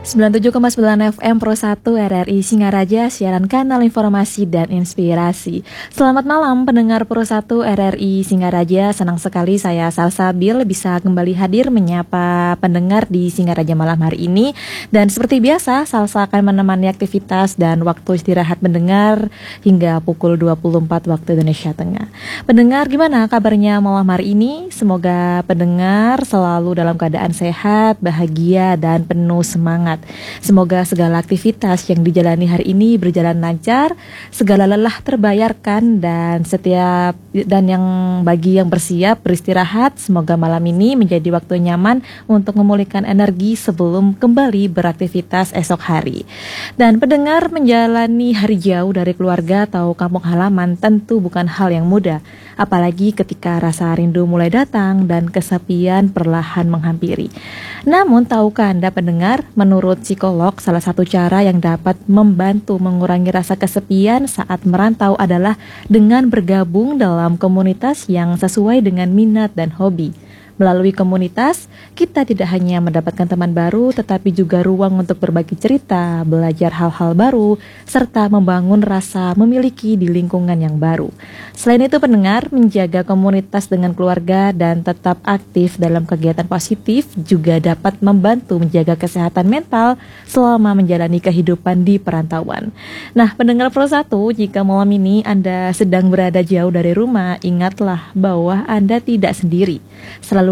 97,9 FM Pro 1 RRI Singaraja, siaran kanal informasi dan inspirasi. Selamat malam pendengar Pro 1 RRI Singaraja. Senang sekali saya Salsabil bisa kembali hadir menyapa pendengar di Singaraja malam hari ini. Dan seperti biasa, Salsa akan menemani aktivitas dan waktu istirahat pendengar hingga pukul 24 waktu Indonesia Tengah. Pendengar, gimana kabarnya malam hari ini? Semoga pendengar selalu dalam keadaan sehat, bahagia, dan penuh semangat. Semoga segala aktivitas yang dijalani hari ini berjalan lancar, segala lelah terbayarkan, dan yang bagi yang bersiap beristirahat, semoga malam ini menjadi waktu nyaman untuk memulihkan energi sebelum kembali beraktivitas esok hari. Dan pendengar, menjalani hari jauh dari keluarga atau kampung halaman tentu bukan hal yang mudah, apalagi ketika rasa rindu mulai datang dan kesepian perlahan menghampiri. Namun tahukah Anda pendengar, menurut psikolog, salah satu cara yang dapat membantu mengurangi rasa kesepian saat merantau adalah dengan bergabung dalam komunitas yang sesuai dengan minat dan hobi. Melalui komunitas, kita tidak hanya mendapatkan teman baru, tetapi juga ruang untuk berbagi cerita, belajar hal-hal baru, serta membangun rasa memiliki di lingkungan yang baru. Selain itu pendengar, menjaga komunitas dengan keluarga dan tetap aktif dalam kegiatan positif juga dapat membantu menjaga kesehatan mental selama menjalani kehidupan di perantauan. Nah, pendengar Pro 1, jika malam ini Anda sedang berada jauh dari rumah, ingatlah bahwa Anda tidak sendiri. Selalu